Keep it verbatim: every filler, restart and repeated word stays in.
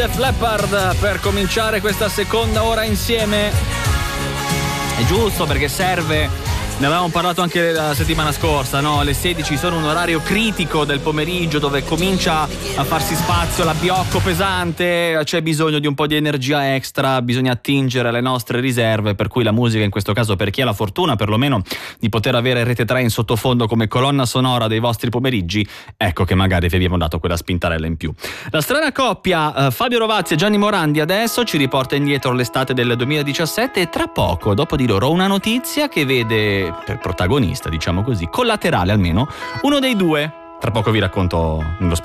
Def Leppard per cominciare questa seconda ora insieme. È giusto, perché serve. Ne avevamo parlato anche la settimana scorsa, no? Le sedici sono un orario critico del pomeriggio dove comincia a farsi spazio l'abbiocco pesante, c'è bisogno di un po' di energia extra, bisogna attingere alle nostre riserve, per cui la musica in questo caso, per chi ha la fortuna perlomeno di poter avere Rete tre in sottofondo come colonna sonora dei vostri pomeriggi, ecco che magari vi abbiamo dato quella spintarella in più. La strana coppia eh, Fabio Rovazzi e Gianni Morandi adesso ci riporta indietro l'estate del duemiladiciassette e tra poco, dopo di loro, una notizia che vede per protagonista, diciamo così, collaterale almeno, uno dei due. Tra poco vi racconto nello